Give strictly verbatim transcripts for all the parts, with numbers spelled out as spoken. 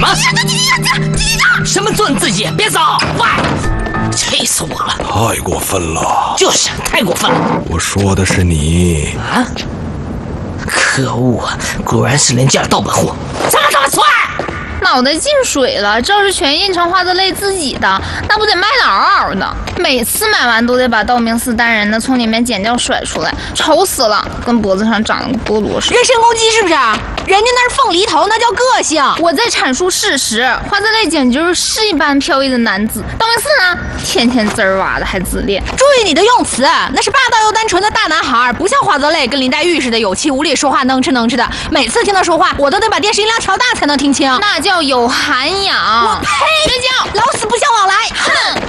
啊！什么做你自己？别走！喂，气死我了！ 太过分了！ 就是太过分了！ 我说的是你啊！可恶啊！果然是廉价盗版货！怎么这么帅？ 脑袋进水了，这要是全印成花泽类自己的，那不得卖得嗷嗷的。每次买完都得把道明寺单人的从里面剪掉甩出来，丑死了，跟脖子上长了个菠萝似的。 人身攻击是不是？人家那是凤梨头，那叫个性。 我在阐述事实，花泽类简直就是诗一般飘逸的男子，道明寺呢，天天滋儿哇的还自恋。 注意你的用词，那是霸道又单纯的大男孩，不像花泽类跟林黛玉似的有气无力，说话能吃能吃的。每次听他说话，我都得把电视音量调大才能听清。 那叫有涵养。 我呸！ 绝交， 老死不相往来。 哼！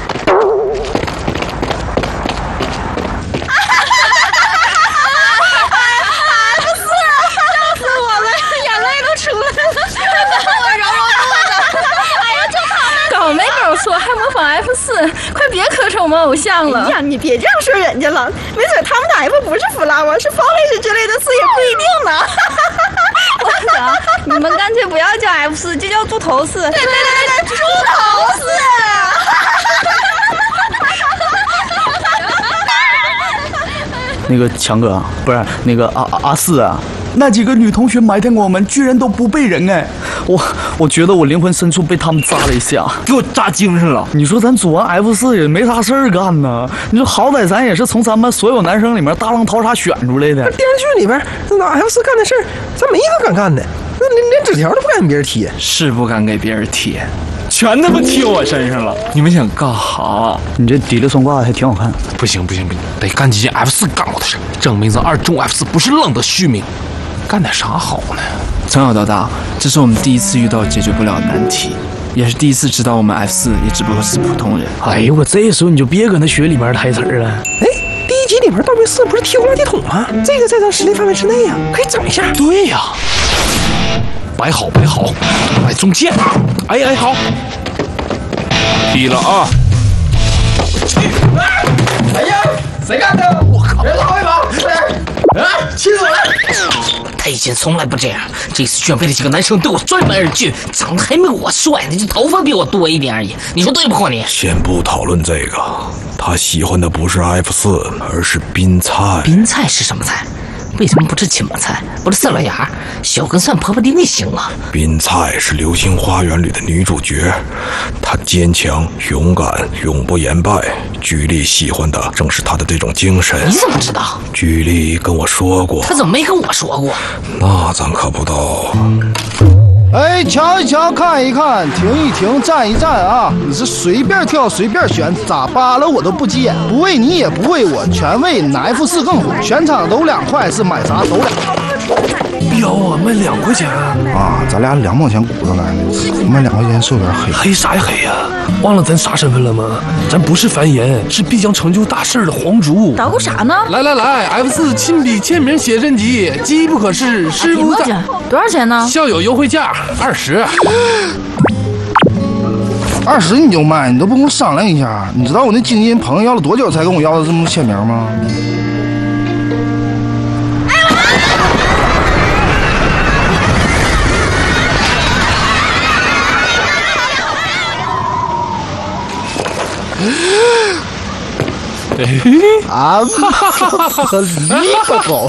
说还模仿 F 四，快别磕成我们偶像了！ 哎呀，你别这样说人家了，没准他们的 F 不是 flower， 是 foliage 之类的字也不一定呢。 我想你们干脆不要叫 F 四，就叫猪头四。对对对对，猪头四。 那个强哥，不是那个阿阿四啊，那几个女同学埋汰我们，居然都不背人哎！我我觉得我灵魂深处被他们扎了一下， 给我扎精神了。 你说咱组完 F 四也没啥事儿干呢，你说好歹咱也是从咱们所有男生里面大浪淘沙选出来的。 电视剧里边那拿 F 四干的事儿，咱没一个敢干的，那连连纸条都不敢给别人贴， 是不敢给别人贴。全他妈贴我身上了！你们想干哈？ 你这底里算挂的还挺好看。 不行不行不行，得干几件 F 四干过的事，证明咱二中 F 四不是愣的虚名。干点啥好呢？ 从小到大，这是我们第一次遇到解决不了的难题，也是第一次知道我们 F 四也只不过是普通人。 哎呦，我这时候你就别跟他学里面台词了。 哎，第一集里面道明寺不是提过垃圾桶吗？这个在咱实力范围之内呀，可以整一下。 对呀。摆好摆好，摆中间，哎哎好，低了啊！ 哎呀，谁干的？我靠！别跑别跑！啊，气死我了！ 他以前从来不这样，这次居然被那几个男生对我专门而拒，长得还没我帅呢，就头发比我多一点而已。你说对不？你先不讨论这个，他喜欢的不是 F 四，而是冰菜。 冰菜是什么菜？为什么不吃青麻菜？不是色老芽，小根蒜婆婆丁你行啊！ 冰菜是《流星花园》里的女主角，她坚强、勇敢、永不言败。居里喜欢的正是她的这种精神。 你怎么知道？ 居里跟我说过。 他怎么没跟我说过？ 那咱可不知道。 哎，瞧一瞧，看一看，停一停，站一站啊！你是随便挑随便选，咋扒拉我都不接，不为你也不为我，全为哪 F 四更火，全场都两块，是买啥都两块。 彪啊，卖两块钱啊！咱俩两毛钱骨头来的，卖两块钱是有点黑。 黑啥呀黑呀？忘了咱啥身份了吗？咱不是凡言，是必将成就大事的皇族。 捣鼓啥呢？ 来来来 ，F 四亲笔签名写真集，机不可失，失不在。 多少钱呢？ 校友优惠价二十。 二十你就卖，你都不跟我商量一下？你知道我那经纪人朋友要了多久才跟我要的这么签名吗？啊！离不走。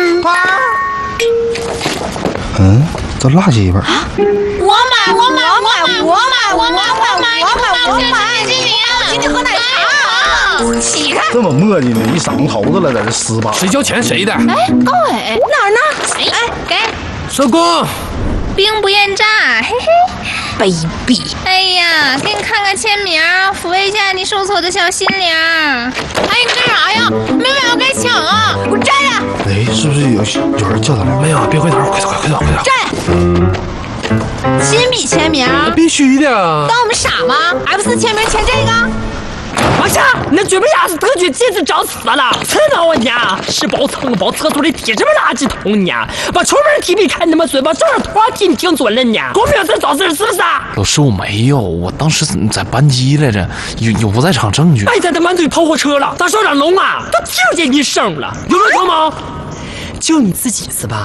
嗯，这辣鸡巴。 我买，我买，我买，我买，我买，我买，我买，我买！今天喝奶茶。起开！ 这么磨叽呢，一晌头子了，在这撕吧。 谁交钱谁的？ 哎，高伟哪儿呢？ 哎，给。 收工。 兵不厌诈，嘿嘿， 卑鄙！ 哎呀，给你看看签名，抚慰一下你受挫的小心灵。哎，你干啥呀？妹妹要该抢啊！ 给我站着！ 哎，是不是有有人叫咱来？ 没有，别回头，快走，快走，快走！ 站！亲笔签名， 必须的。 当我们傻吗 ？F 四签名签这个。 王强，你那嘴巴牙是特区戒指找死了，刺挠我呢！是包蹭包厕所里提什么垃圾桶呢？把出门提比看他妈嘴巴照着拖提你挺准了呢！公平这找事是不是？ 老师我没有，我当时在班级来着，有有不在场证据。 哎，咱他满嘴跑火车了，大少长龙啊，都听见你声了，有没有听吗？就你自己是吧？